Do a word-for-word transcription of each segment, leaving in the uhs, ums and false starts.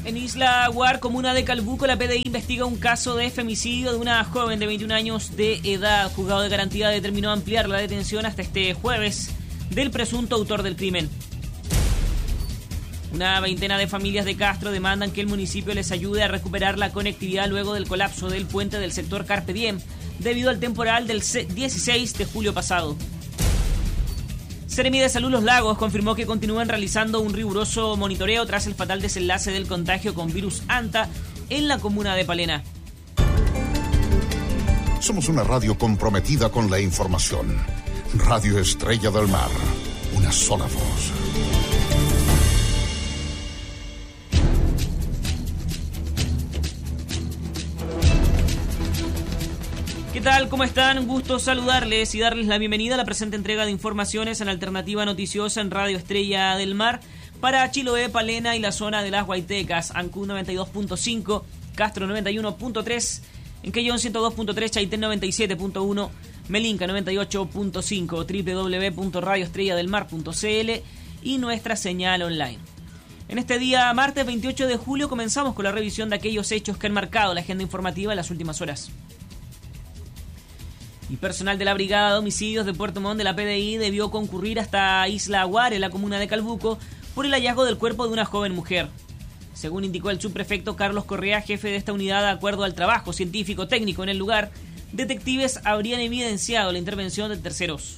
En Isla Guar, comuna de Calbuco, la P D I investiga un caso de femicidio de una joven de veintiún años de edad. El juzgado de garantía determinó ampliar la detención hasta este jueves del presunto autor del crimen. Una veintena de familias de Castro demandan que el municipio les ayude a recuperar la conectividad luego del colapso del puente del sector Carpe Diem, debido al temporal del dieciséis de julio pasado. Seremi de Salud Los Lagos confirmó que continúan realizando un riguroso monitoreo tras el fatal desenlace del contagio con virus Anta en la comuna de Palena. Somos una radio comprometida con la información. Radio Estrella del Mar, una sola voz. ¿Qué tal? ¿Cómo están? Un gusto saludarles y darles la bienvenida a la presente entrega de informaciones en Alternativa Noticiosa en Radio Estrella del Mar para Chiloé, Palena y la zona de las Guaitecas, Ancud noventa y dos punto cinco, Castro noventa y uno punto tres, Enquellón ciento dos punto tres, Chaitén noventa y siete punto uno, Melinca noventa y ocho punto cinco, doble u doble u doble u punto radio estrella del mar punto c l y nuestra señal online. En este día, martes veintiocho de julio, comenzamos con la revisión de aquellos hechos que han marcado la agenda informativa en las últimas horas. Y personal de la Brigada de Homicidios de Puerto Montt de la P D I debió concurrir hasta Isla Guar, en la comuna de Calbuco, por el hallazgo del cuerpo de una joven mujer. Según indicó el subprefecto Carlos Correa, jefe de esta unidad, de acuerdo al trabajo científico técnico en el lugar, detectives habrían evidenciado la intervención de terceros.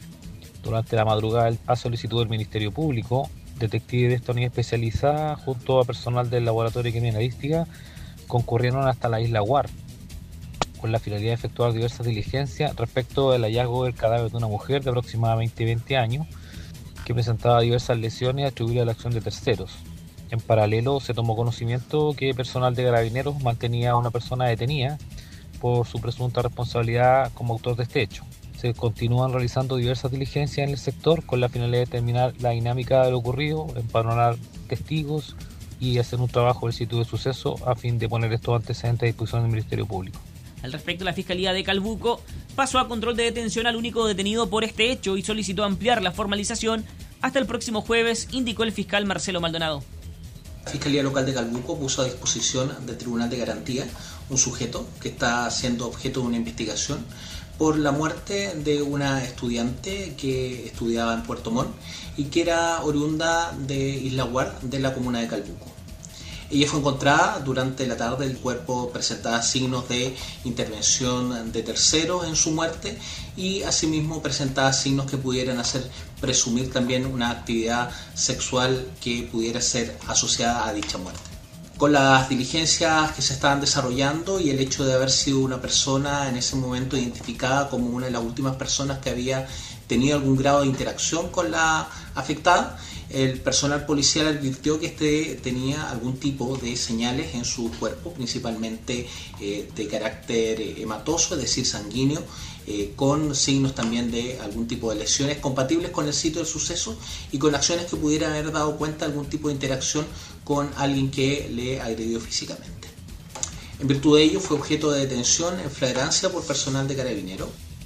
Durante la madrugada, a solicitud del Ministerio Público, detectives de esta unidad especializada, junto a personal del Laboratorio de Criminalística, concurrieron hasta la Isla Guar, con la finalidad de efectuar diversas diligencias respecto del hallazgo del cadáver de una mujer de aproximadamente veinte años que presentaba diversas lesiones atribuidas a la acción de terceros. En paralelo, se tomó conocimiento que personal de Carabineros mantenía a una persona detenida por su presunta responsabilidad como autor de este hecho. Se continúan realizando diversas diligencias en el sector con la finalidad de determinar la dinámica de lo ocurrido, empadronar testigos y hacer un trabajo del sitio de suceso a fin de poner estos antecedentes a disposición del Ministerio Público. Al respecto, la Fiscalía de Calbuco pasó a control de detención al único detenido por este hecho y solicitó ampliar la formalización hasta el próximo jueves, indicó el fiscal Marcelo Maldonado. La Fiscalía Local de Calbuco puso a disposición del Tribunal de Garantía un sujeto que está siendo objeto de una investigación por la muerte de una estudiante que estudiaba en Puerto Montt y que era oriunda de Isla Guar, de la comuna de Calbuco. Ella fue encontrada durante la tarde, el cuerpo presentaba signos de intervención de terceros en su muerte y asimismo presentaba signos que pudieran hacer presumir también una actividad sexual que pudiera ser asociada a dicha muerte. Con las diligencias que se estaban desarrollando y el hecho de haber sido una persona en ese momento identificada como una de las últimas personas que había tenido algún grado de interacción con la afectada, el personal policial advirtió que este tenía algún tipo de señales en su cuerpo, principalmente eh, de carácter hematoso, es decir, sanguíneo, eh, con signos también de algún tipo de lesiones compatibles con el sitio del suceso y con acciones que pudieran haber dado cuenta de algún tipo de interacción con alguien que le agredió físicamente. En virtud de ello, fue objeto de detención en flagrancia por personal de Carabineros.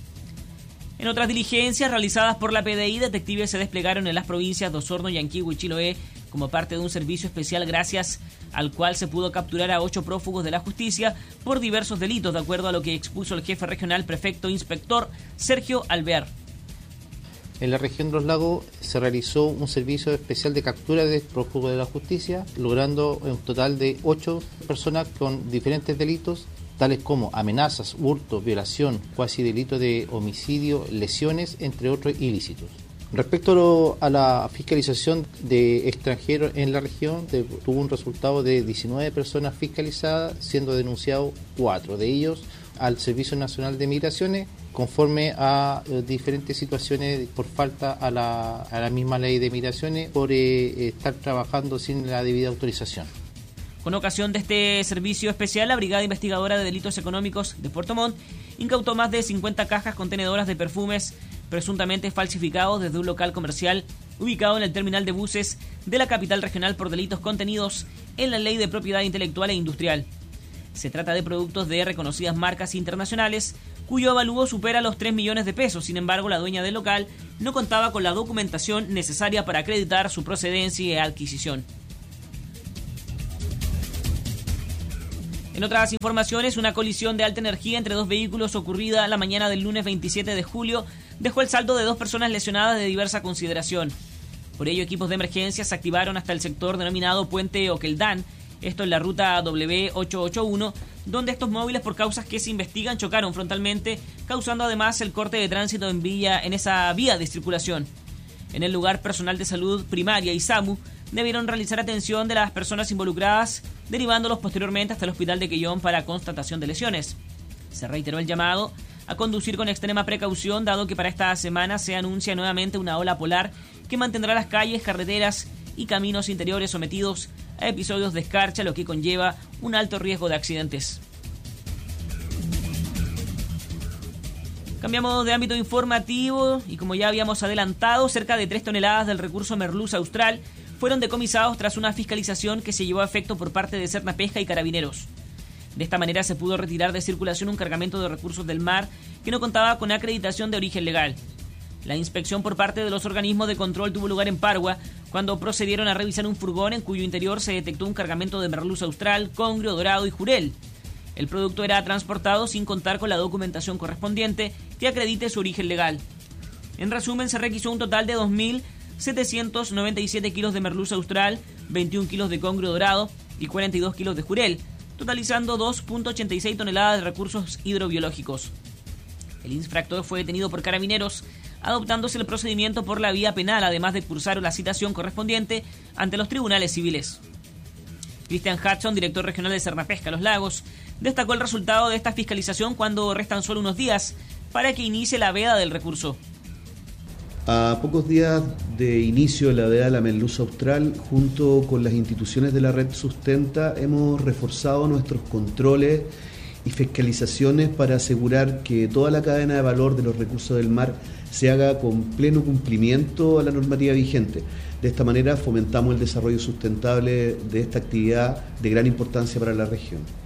En otras diligencias realizadas por la P D I, detectives se desplegaron en las provincias de Osorno, Yanquihue y Chiloé como parte de un servicio especial gracias al cual se pudo capturar a ocho prófugos de la justicia por diversos delitos, de acuerdo a lo que expuso el jefe regional prefecto inspector Sergio Alvear. En la región de los lagos se realizó un servicio especial de captura de prófugos de la justicia, logrando un total de ocho personas con diferentes delitos, tales como amenazas, hurto, violación, cuasi delito de homicidio, lesiones, entre otros ilícitos. Respecto a la fiscalización de extranjeros en la región, tuvo un resultado de diecinueve personas fiscalizadas, siendo denunciados cuatro de ellos al Servicio Nacional de Migraciones, conforme a eh, diferentes situaciones por falta a la, a la misma ley de migraciones, por eh, estar trabajando sin la debida autorización. Con ocasión de este servicio especial, la Brigada Investigadora de Delitos Económicos de Puerto Montt incautó más de cincuenta cajas contenedoras de perfumes presuntamente falsificados desde un local comercial ubicado en el terminal de buses de la capital regional por delitos contenidos en la Ley de Propiedad Intelectual e Industrial. Se trata de productos de reconocidas marcas internacionales cuyo avalúo supera los tres millones de pesos. Sin embargo, la dueña del local no contaba con la documentación necesaria para acreditar su procedencia y adquisición. En otras informaciones, una colisión de alta energía entre dos vehículos ocurrida la mañana del lunes veintisiete de julio dejó el saldo de dos personas lesionadas de diversa consideración. Por ello, equipos de emergencia se activaron hasta el sector denominado Puente Oqueldán, esto en la ruta W ochocientos ochenta y uno, donde estos móviles, por causas que se investigan, chocaron frontalmente, causando además el corte de tránsito en, vía, en esa vía de circulación. En el lugar, personal de salud primaria y SAMU debieron realizar atención de las personas involucradas, derivándolos posteriormente hasta el hospital de Quellón para constatación de lesiones. Se reiteró el llamado a conducir con extrema precaución, dado que para esta semana se anuncia nuevamente una ola polar que mantendrá las calles, carreteras y caminos interiores sometidos a episodios de escarcha, lo que conlleva un alto riesgo de accidentes. Cambiamos de ámbito informativo y, como ya habíamos adelantado, cerca de tres toneladas del recurso merluza austral fueron decomisados tras una fiscalización que se llevó a efecto por parte de Cernapesca y Carabineros. De esta manera se pudo retirar de circulación un cargamento de recursos del mar que no contaba con acreditación de origen legal. La inspección por parte de los organismos de control tuvo lugar en Pargua, cuando procedieron a revisar un furgón en cuyo interior se detectó un cargamento de merluza austral, congrio, dorado y jurel. El producto era transportado sin contar con la documentación correspondiente que acredite su origen legal. En resumen, se requisó un total de dos mil setecientos noventa y siete kilos de merluza austral, veintiún kilos de congrio dorado y cuarenta y dos kilos de jurel, totalizando dos punto ochenta y seis toneladas de recursos hidrobiológicos. El infractor fue detenido por Carabineros, adoptándose el procedimiento por la vía penal, además de cursar la citación correspondiente ante los tribunales civiles. Christian Hudson, director regional de Cernapesca Los Lagos, destacó el resultado de esta fiscalización cuando restan solo unos días para que inicie la veda del recurso. A pocos días de inicio de la veda de la merluza austral, junto con las instituciones de la red Sustenta, hemos reforzado nuestros controles y fiscalizaciones para asegurar que toda la cadena de valor de los recursos del mar se haga con pleno cumplimiento a la normativa vigente. De esta manera fomentamos el desarrollo sustentable de esta actividad de gran importancia para la región.